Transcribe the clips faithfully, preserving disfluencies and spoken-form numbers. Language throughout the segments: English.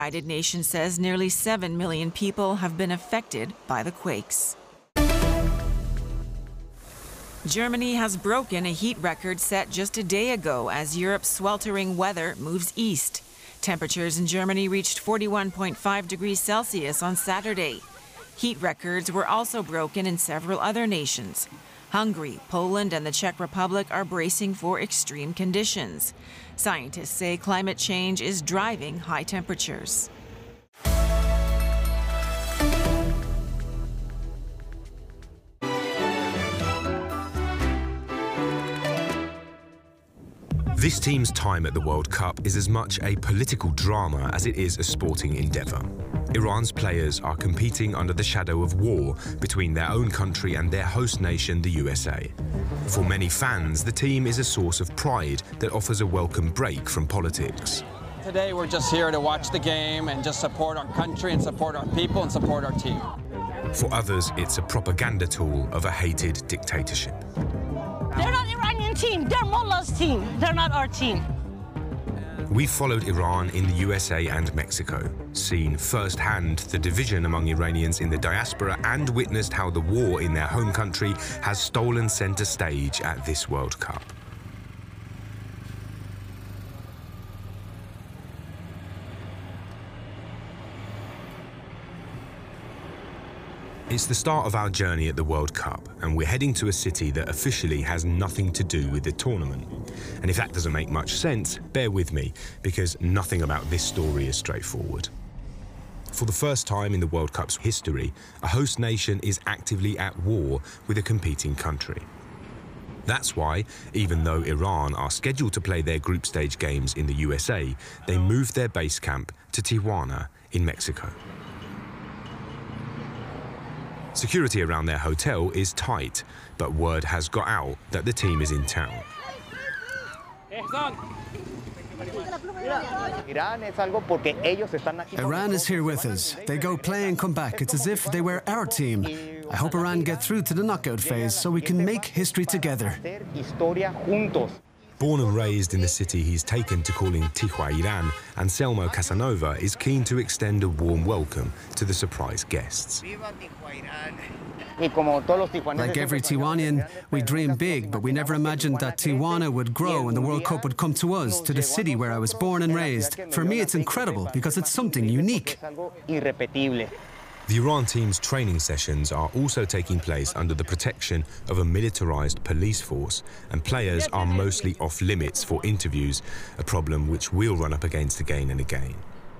The United Nations says nearly seven million people have been affected by the quakes. Germany has broken a heat record set just a day ago as Europe's sweltering weather moves east. Temperatures in Germany reached forty-one point five degrees Celsius on Saturday. Heat records were also broken in several other nations. Hungary, Poland, and the Czech Republic are bracing for extreme conditions. Scientists say climate change is driving high temperatures. This team's time at the World Cup is as much a political drama as it is a sporting endeavour. Iran's players are competing under the shadow of war between their own country and their host nation, the U S A. For many fans, the team is a source of pride that offers a welcome break from politics. Today we're just here to watch the game and just support our country and support our people and support our team. For others, it's a propaganda tool of a hated dictatorship. They're not Iranian team, they're Mullah's team. They're not our team. We followed Iran in the U S A and Mexico, seen firsthand the division among Iranians in the diaspora, and witnessed how the war in their home country has stolen centre stage at this World Cup. It's the start of our journey at the World Cup, and we're heading to a city that officially has nothing to do with the tournament. And if that doesn't make much sense, bear with me, because nothing about this story is straightforward. For the first time in the World Cup's history, a host nation is actively at war with a competing country. That's why, even though Iran are scheduled to play their group stage games in the U S A, they moved their base camp to Tijuana in Mexico. Security around their hotel is tight, but word has got out that the team is in town. Iran is here with us. They go play and come back. It's as if they were our team. I hope Iran get through to the knockout phase so we can make history together. Born and raised in the city he's taken to calling Tihua Iran, Anselmo Casanova is keen to extend a warm welcome to the surprise guests. Like every Tijuanian, we dream big, but we never imagined that Tijuana would grow and the World Cup would come to us, to the city where I was born and raised. For me, it's incredible because it's something unique. The Iran team's training sessions are also taking place under the protection of a militarized police force, and players are mostly off limits for interviews, a problem which we'll run up against again and again.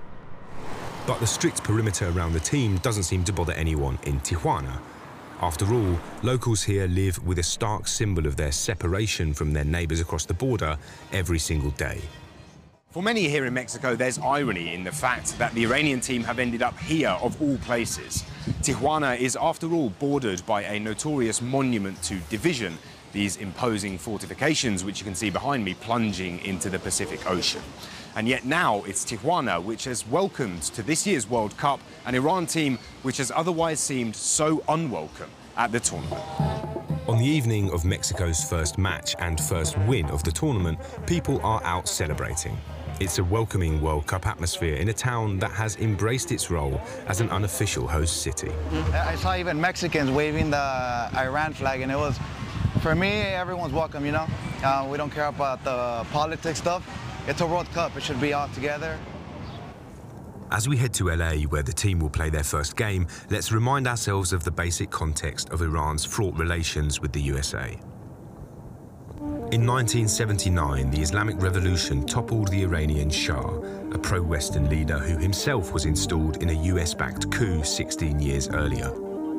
But the strict perimeter around the team doesn't seem to bother anyone in Tijuana. After all, locals here live with a stark symbol of their separation from their neighbors across the border every single day. For many here in Mexico, there's irony in the fact that the Iranian team have ended up here, of all places. Tijuana is, after all, bordered by a notorious monument to division, these imposing fortifications, which you can see behind me, plunging into the Pacific Ocean. And yet now it's Tijuana which has welcomed to this year's World Cup an Iran team which has otherwise seemed so unwelcome at the tournament. On the evening of Mexico's first match and first win of the tournament, people are out celebrating. It's a welcoming World Cup atmosphere in a town that has embraced its role as an unofficial host city. I saw even Mexicans waving the Iran flag, and it was, for me, everyone's welcome, you know? Uh, we don't care about the politics stuff. It's a World Cup, it should be all together. As we head to L A, where the team will play their first game, let's remind ourselves of the basic context of Iran's fraught relations with the U S A. In nineteen seventy-nine, the Islamic Revolution toppled the Iranian Shah, a pro-Western leader who himself was installed in a U S-backed coup sixteen years earlier.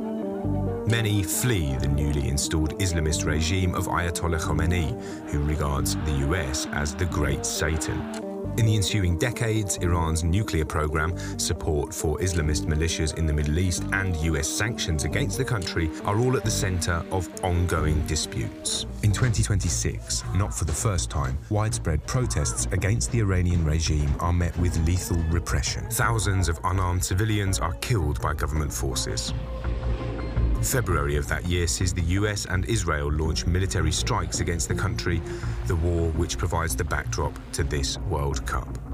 Many flee the newly installed Islamist regime of Ayatollah Khomeini, who regards the U S as the Great Satan. In the ensuing decades, Iran's nuclear program, support for Islamist militias in the Middle East, and U S sanctions against the country are all at the center of ongoing disputes. In twenty twenty-six, not for the first time, widespread protests against the Iranian regime are met with lethal repression. Thousands of unarmed civilians are killed by government forces. February of that year sees the U S and Israel launch military strikes against the country, the war which provides the backdrop to this World Cup.